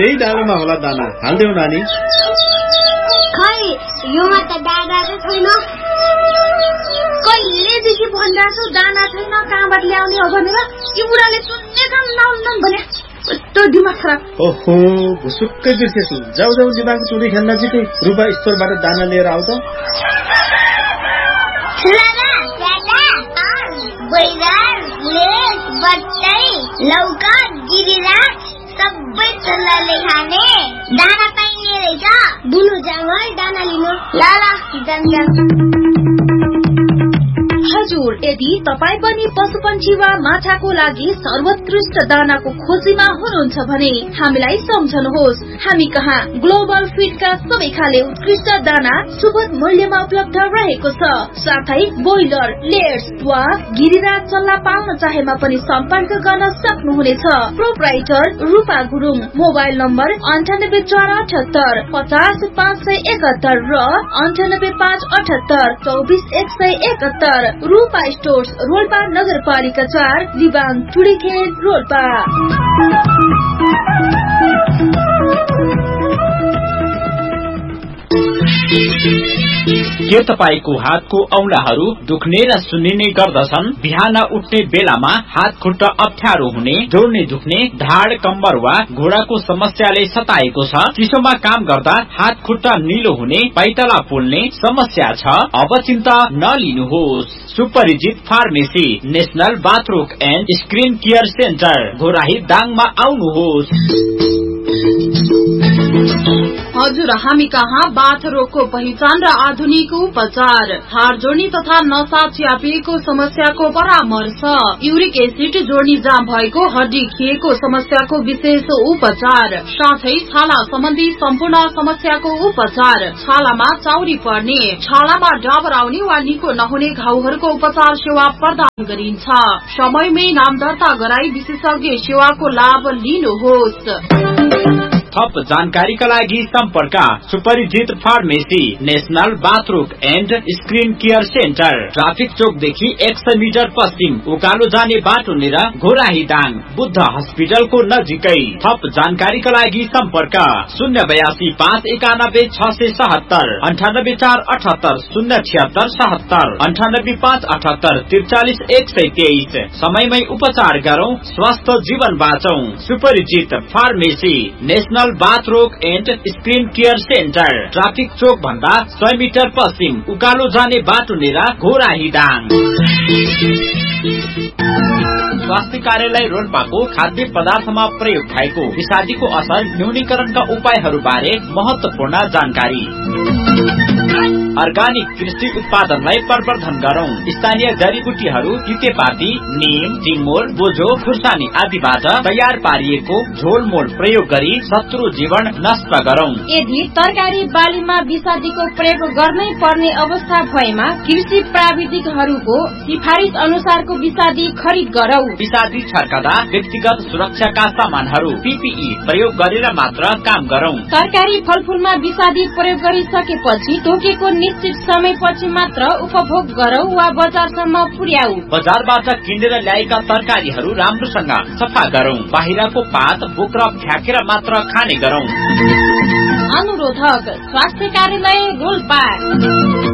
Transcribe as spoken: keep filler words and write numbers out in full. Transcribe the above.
त्यही डाँडोमा होला दाना, हाल्देऊ नानी। खै योमा त दाना चाहिँ छैन। कहिलेदेखि भनिरहेको छु दाना छैन, कहाँबाट ल्याउने हो भनेर। यो बुढाले सुन्ने काम नहुन्न भने कस्तो दिमाग खराब। ओहो भुसुक्कै बिर्सेछु। जाऊ जाऊ दिमाग चुरी खेल्न नजिकै रूपा स्टोरबाट दाना लिएर आऊ त। लौका गिरिरा सबै चल्लाले खाने दाना पाइने रहेछ। बुनु जाऊ है दाना लिनु। ल ल जान्छ। हजुर, यदि तपाईँ पनि पशुपन्छी वा माछाको लागि सर्वोत्कृष्ट दानाको खोजीमा हुनुहुन्छ भने हामीलाई सम्झनुहोस्। हामी कहाँ ग्लोबल फिडका सबै खाले उत्कृष्ट दाना सुपथ मूल्यमा उपलब्ध रहेको छ। साथै बोइलर, लेयर्स वा गिरिरा चल्ला पाल्न चाहेमा पनि सम्पर्क गर्न सक्नुहुनेछ। प्रोप्राइटर रूपा गुरुङ। मोबाइल नम्बर अन्ठानब्बे चार अठहत्तर पचास पाँच सय एकहत्तर र अन्ठानब्बे पाँच अठहत्तर चौबिस एक सय एकहत्तर। रूपा स्टोर्स, रोल्पा नगरपालिका चार, दिवाङ टुडीखेल, रोल्पा। के तपाईको हातको औंलाहरू दुख्ने र सुन्निने गर्दछन्? बिहान उठ्ने बेलामा हात खुट्टा अप्ठ्यारो हुने, जोड्ने दुख्ने, ढाड कम्बर वा घुँडाको समस्याले सताएको छ? चिसोमा काम गर्दा हात खुट्टा निलो हुने, पाइतला पोल्ने समस्या छ? अब चिन्ता नलिनुहोस्। सुपरिचित pharmacy, national बाथरोग and screen care centre, Ghorahi दाङमा आउनुहोस्। हजुर, हामी कहाँ बाथ रोगको पहिचान र आधुनिक उपचार, हाड जोड्नी तथा नसा च्यापिएको समस्याको परामर्श, युरिक एसिड जोड्नी जाम भएको, हड्डी खिएको समस्याको विशेष उपचार, साथै छाला सम्बन्धी सम्पूर्ण समस्याको उपचार, छालामा चाउरी पर्ने, छालामा डाबर आउने वा निको नहुने घाउहरूको उपचार सेवा प्रदान गरिन्छ। समयमै नाम दर्ता गराई विशेषज्ञ सेवाको लाभ लिनुहोस्। थप जानकारीका लागि सम्पर्क सुपरिचित pharmacy, national बाथरोग and screen care centre, traffic चोकदेखि एक सय मिटर पश्चिम उकालो जाने बाटो लिएर घोराही दाङ, बुद्ध हस्पिटलको नजिकै। थप जानकारीका लागि सम्पर्क शून्य बयासी पाँच एकानब्बे छ सय सहत्तर, अन्ठानब्बे चार अठहत्तर शून्य छिहत्तर सहत्तर, अन्ठानब्बे पाँच अठहत्तर त्रिचालिस एक सय तेइस। समयमै उपचार गरौं, स्वस्थ जीवन बाँचौं। सुपरिचित pharmacy, national बाथरोग and screen care centre, traffic चोक भन्दा सय मिटर पश्चिम उकालो जाने बाटो लिएर घोराही दाङ। स्वास्थ्य कार्यालय रोल्पाको खाद्य पदार्थमा प्रयोग भएको विषादीको असर न्यूनीकरणका उपायहरू बारे महत्वपूर्ण जानकारी। अर्गानिक कृषि उत्पादनलाई प्रवर्धन गरौं। स्थानीय जडीबुटीहरू तितेपाती, नीम, टिमुर, बोझो, खुर्सानी आदिबाट तयार पारिएको झोलमोल प्रयोग गरी शत्रु जीवन नष्ट गरौं। यदि तरकारी बालीमा विषादीको प्रयोग गर्नै पर्ने अवस्था भएमा कृषि प्राविधिकहरूको सिफारिस अनुसारको विषादी खरिद गरौं। विषादी छर्कदा व्यक्तिगत सुरक्षाका सामानहरू पीपीई प्रयोग गरेर मात्र काम गरौं। तरकारी फलफूलमा विषादी प्रयोग गरिसकेपछि तोकेको निश्चित समयपछि मात्र उपभोग गरौं वा बजारसम्म पुर्याऊ। बजारबाट किनेर ल्याएका तरकारीहरू राम्रोसँग सफा गरौं। बाहिरको पात बोक्रा फ्याँकेर मात्र खाने गरौं। अनुरोधक स्वास्थ्य कार्यालय रोल्पा।